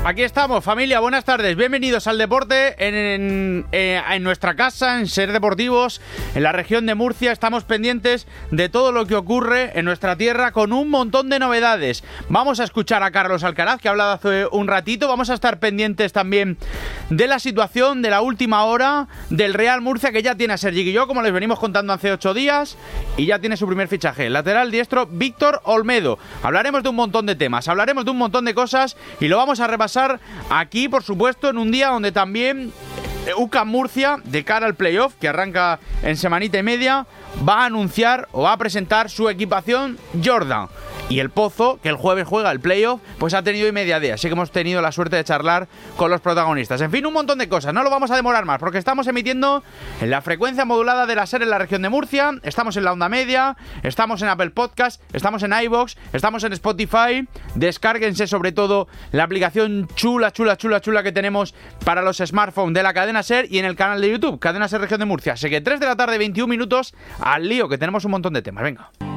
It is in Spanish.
Aquí estamos, familia, buenas tardes. Bienvenidos al deporte en nuestra casa, en Ser Deportivos, en la región de Murcia. Estamos pendientes de todo lo que ocurre en nuestra tierra con un montón de novedades. Vamos a escuchar a Carlos Alcaraz, que ha hablado hace un ratito. Vamos a estar pendientes también de la situación de la última hora del Real Murcia, que ya tiene a Sergi Guilló, como les venimos contando hace 8 días, y ya tiene su primer fichaje. El lateral diestro, Víctor Olmedo. Hablaremos de un montón de temas, hablaremos de un montón de cosas y lo vamos a repasar aquí, por supuesto, en un día donde también UCAM Murcia, de cara al playoff, que arranca en semanita y media, va a anunciar o va a presentar su equipación Jordan. Y el Pozo, que el jueves juega el playoff, pues ha tenido media D. Así que hemos tenido la suerte de charlar con los protagonistas. En fin, un montón de cosas. No lo vamos a demorar más, porque estamos emitiendo en la frecuencia modulada de la SER en la región de Murcia. Estamos en la onda media, estamos en Apple Podcast, estamos en iVoox, estamos en Spotify. Descárguense sobre todo la aplicación chula que tenemos para los smartphones de la cadena SER y en el canal de YouTube, Cadena SER Región de Murcia. Así que 3 de la tarde, 21 minutos, al lío, que tenemos un montón de temas. Venga.